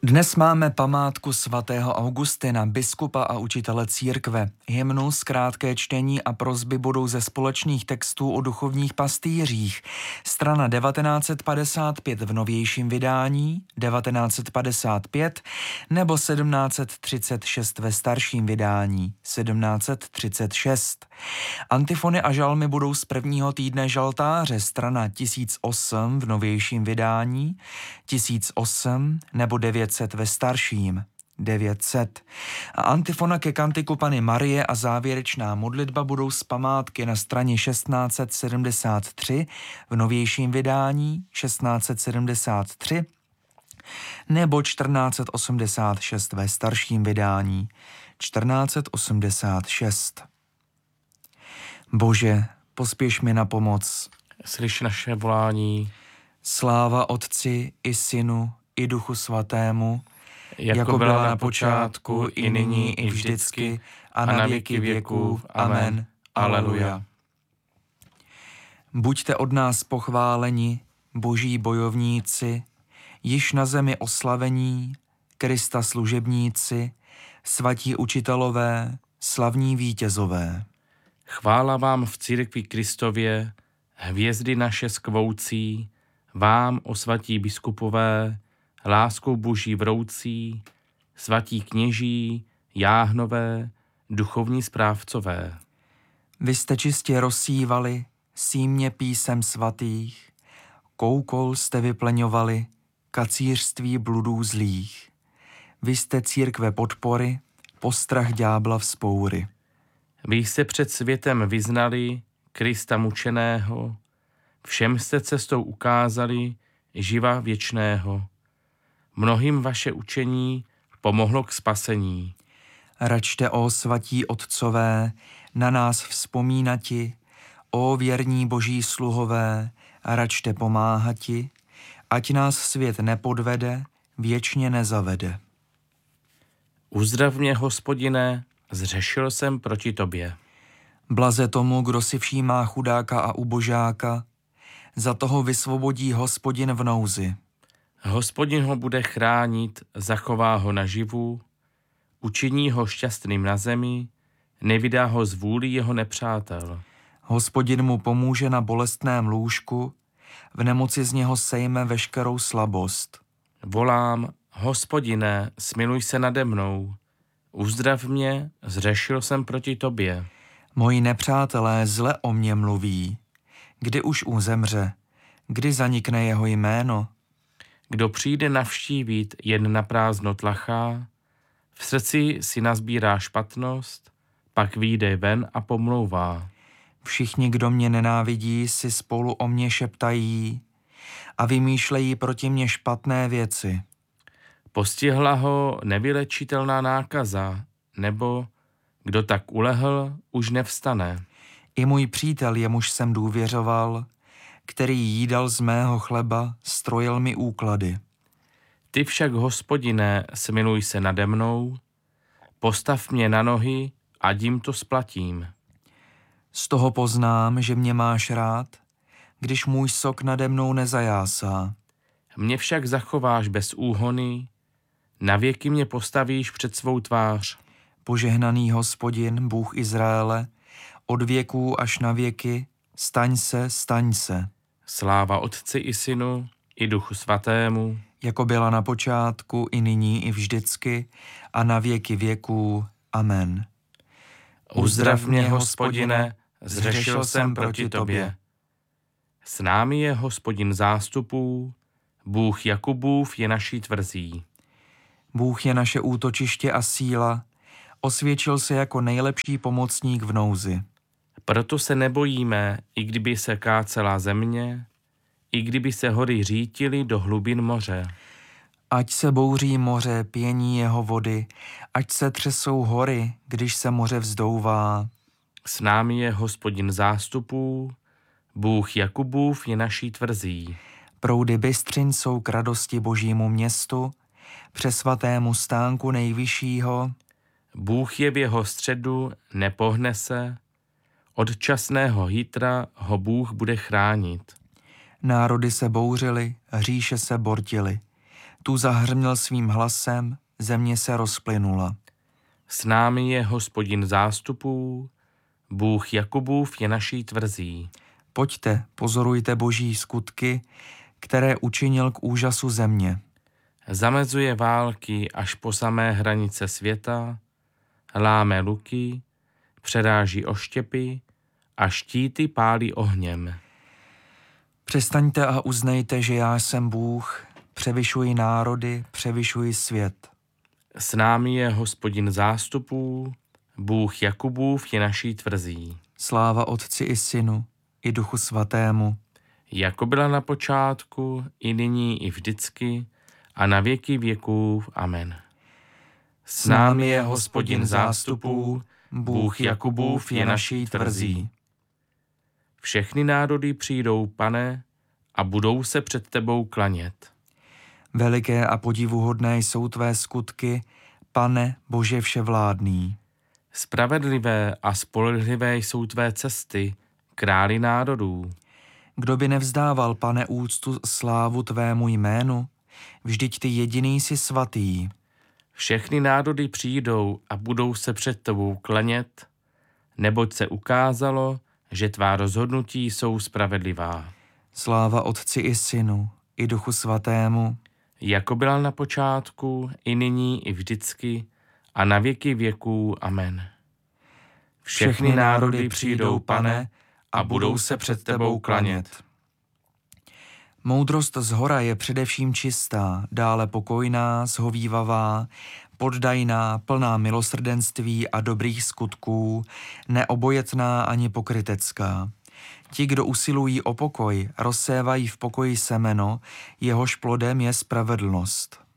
Dnes máme památku svatého Augustina, biskupa a učitele církve. Hymnus, krátké čtení a prosby budou ze společných textů o duchovních pastýřích. Strana 1955 v novějším vydání, 1955 nebo 1736 ve starším vydání, 1736. Antifony a žalmy budou z prvního týdne žaltáře, strana 1008 v novějším vydání, 1008 nebo 900 ve starším, 900. A antifona ke kantiku Panny Marie a závěrečná modlitba budou z památky na straně 1673 v novějším vydání, 1673 nebo 1486 ve starším vydání, 1486. Bože, pospěš mi na pomoc. Slyš naše volání. Sláva Otci i Synu i Duchu Svatému, jako byla na počátku, i nyní, i vždycky, a na věky věků. Amen. Aleluja. Buďte od nás pochváleni, boží bojovníci, již na zemi oslavení, Krista služebníci, svatí učitelové, slavní vítězové. Chvála vám v církvi Kristově, hvězdy naše skvoucí, vám, o svatí biskupové, láskou boží vroucí, svatí kněží, jáhnové, duchovní správcové. Vy jste čistě rozsívali símě písem svatých, koukol jste vypleňovali kacířství bludů zlých. Vy jste církve podpory, postrach ďábla vzpoury. Vy jste před světem vyznali Krista mučeného, všem jste cestou ukázali živa věčného. Mnohým vaše učení pomohlo k spasení. Račte, ó svatí otcové, na nás vzpomínati, ó věrní boží sluhové, račte pomáhati, ať nás svět nepodvede, věčně nezavede. Uzdrav mě, Hospodine, zřešil jsem proti tobě. Blaze tomu, kdo si všímá chudáka a ubožáka, za toho vysvobodí Hospodin v nouzi. Hospodin ho bude chránit, zachová ho naživu, učiní ho šťastným na zemi, nevydá ho z vůli jeho nepřátel. Hospodin mu pomůže na bolestném lůžku, v nemoci z něho sejme veškerou slabost. Volám, Hospodine, smiluj se nade mnou, uzdrav mě, zřešil jsem proti tobě. Moji nepřátelé zle o mě mluví. Kdy už uzemře? Kdy zanikne jeho jméno? Kdo přijde navštívit, jen na prázdno tlachá, v srdci si nazbírá špatnost, pak vyjde ven a pomlouvá. Všichni, kdo mě nenávidí, si spolu o mě šeptají a vymýšlejí proti mě špatné věci. Postihla ho nevylečitelná nákaza, nebo kdo tak ulehl, už nevstane. I můj přítel, jemuž jsem důvěřoval, který jídal z mého chleba, strojil mi úklady. Ty však, Hospodine, smiluj se nade mnou, postav mě na nohy, ať jim to splatím. Z toho poznám, že mě máš rád, když můj sok nade mnou nezajásá. Mě však zachováš bez úhony, navěky mě postavíš před svou tvář. Požehnaný Hospodin, Bůh Izraele, od věků až na věky, staň se, staň se. Sláva Otci i Synu, i Duchu Svatému, jako byla na počátku, i nyní, i vždycky, a na věky věků. Amen. Uzdrav mě, Hospodine, zřešil jsem proti tobě. S námi je Hospodin zástupů, Bůh Jakubův je naší tvrzí. Bůh je naše útočiště a síla, osvědčil se jako nejlepší pomocník v nouzi. Proto se nebojíme, i kdyby se kácela země, i kdyby se hory řítily do hlubin moře. Ať se bouří moře, pění jeho vody, ať se třesou hory, když se moře vzdouvá. S námi je Hospodin zástupů, Bůh Jakubův je naší tvrzí. Proudy bystřin jsou k radosti božímu městu, přesvatému stánku nejvyššího. Bůh je v jeho středu, nepohne se, od časného hýtra ho Bůh bude chránit. Národy se bouřily, říše se bortily. Tu zahrměl svým hlasem, země se rozplynula. S námi je Hospodin zástupů, Bůh Jakubův je naší tvrzí. Pojďte, pozorujte Boží skutky, které učinil k úžasu země. Zamezuje války až po samé hranice světa, láme luky, předáží oštěpy a štíty pálí ohněm. Přestaňte a uznejte, že já jsem Bůh, převyšuji národy, převyšuji svět. S námi je Hospodin zástupů, Bůh Jakubův je naší tvrzí. Sláva Otci i Synu, i Duchu Svatému. Jako byla na počátku, i nyní, i vždycky, a na věky věků. Amen. S námi je Hospodin zástupů, Bůh Jakubův je naší tvrzí. Všechny národy přijdou, Pane, a budou se před tebou klanět. Veliké a podivuhodné jsou tvé skutky, Pane Bože vševládný. Spravedlivé a spolehlivé jsou tvé cesty, králi národů. Kdo by nevzdával, Pane, úctu slávu tvému jménu? Vždyť ty jediný jsi svatý. Všechny národy přijdou a budou se před tebou klanět, neboť se ukázalo, že tvá rozhodnutí jsou spravedlivá. Sláva Otci i Synu, i Duchu Svatému. Jako byla na počátku, i nyní, i vždycky, a na věky věků. Amen. Všechny národy přijdou, Pane, a budou se před tebou klanět. Moudrost zhora je především čistá, dále pokojná, shovívavá, poddajná, plná milosrdenství a dobrých skutků, neobojetná ani pokrytecká. Ti, kdo usilují o pokoj, rozsévají v pokoji semeno, jehož plodem je spravedlnost.